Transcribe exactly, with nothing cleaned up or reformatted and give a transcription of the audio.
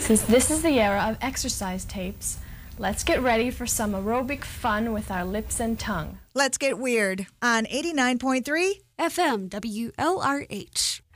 Since this is the era of exercise tapes, let's get ready for some aerobic fun with our lips and tongue. Let's get weird on eighty-nine point three F M W L R H.